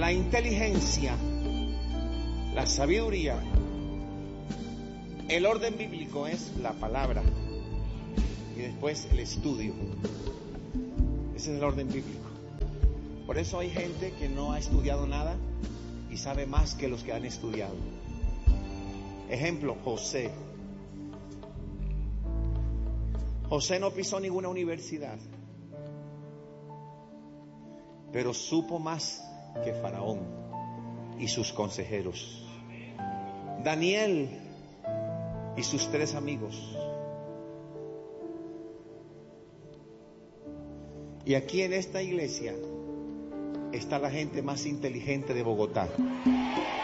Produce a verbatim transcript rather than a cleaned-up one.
la inteligencia, la sabiduría, el orden bíblico es la palabra y después el estudio. Ese es el orden bíblico. Por eso hay gente que no ha estudiado nada y sabe más que los que han estudiado. Ejemplo, José. José no pisó ninguna universidad, pero supo más que Faraón y sus consejeros. Daniel y sus tres amigos. Y aquí en esta iglesia está la gente más inteligente de Bogotá.